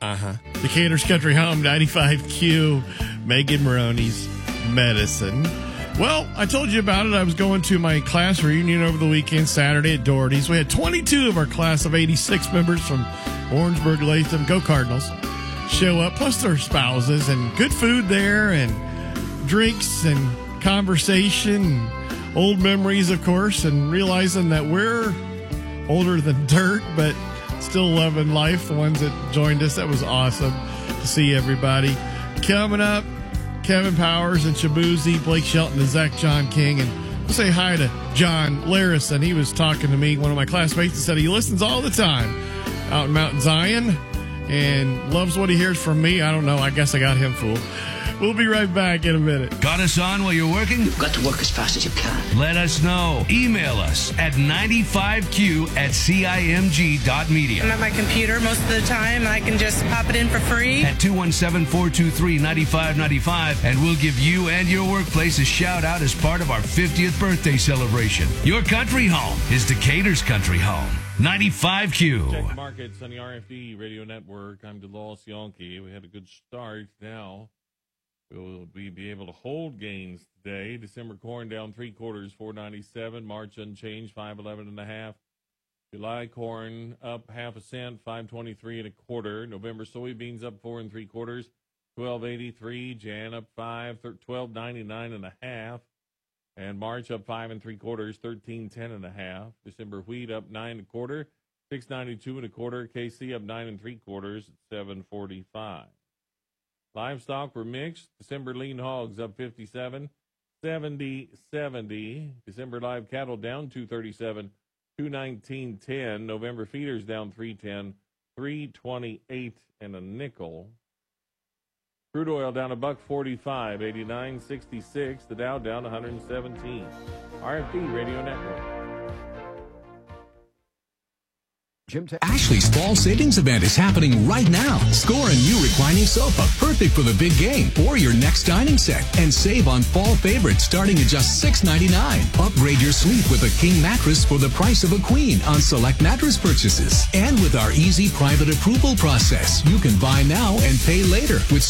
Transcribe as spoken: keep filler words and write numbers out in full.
Uh-huh. Decatur's Country Home, ninety-five Q, Megan Maroney's Medicine. Well, I told you about it. I was going to my class reunion over the weekend, Saturday at Doherty's. We had twenty-two of our class of eighty-six members from Orangeburg, Latham, go Cardinals, show up, plus their spouses, and good food there, and drinks, and conversation, and old memories, of course, and realizing that we're older than dirt, but still loving life. The ones that joined us, that was awesome to see everybody. Coming up, Kevin Powers and Shabuzi, Blake Shelton and Zach John King. And we'll say hi to John Larison. He was talking to me, one of my classmates, and said he listens all the time out in Mount Zion and loves what he hears from me. I don't know. I guess I got him fooled. We'll be right back in a minute. Got us on while you're working? You've got to work as fast as you can. Let us know. Email us at ninety-five Q at C I M G dot media. I'm at my computer most of the time. I can just pop it in for free. At two one seven, four two three, nine five nine five, and we'll give you and your workplace a shout out as part of our fiftieth birthday celebration. Your country home is Decatur's Country Home. ninety-five Q. Check the markets on the R F D Radio Network. I'm DeLawes Yonke. We had a good start. Now will we be able to hold gains today? December corn down three quarters, four ninety-seven. March unchanged, five eleven and a half. July corn up half a cent, five twenty-three and a quarter. November soybeans up four and three quarters, twelve eighty-three. Jan up five, twelve ninety-nine and a half. And March up five and three quarters, thirteen ten and a half. December wheat up nine and a quarter, six ninety-two and a quarter. K C up nine and three quarters, seven forty-five. Livestock were mixed. December lean hogs up fifty-seven, seventy seventy. December live cattle down two thirty-seven, two nineteen ten. November feeders down three ten, three twenty-eight and a nickel. Crude oil down a buck forty-five, eighty-nine sixty-six. The Dow down one seventeen. R F D Radio Network. Ashley's fall savings event is happening right now. Score a new reclining sofa, perfect for the big game or your next dining set, and save on fall favorites starting at just six ninety-nine. Upgrade your sleep with a king mattress for the price of a queen on select mattress purchases. And with our easy private approval process, you can buy now and pay later with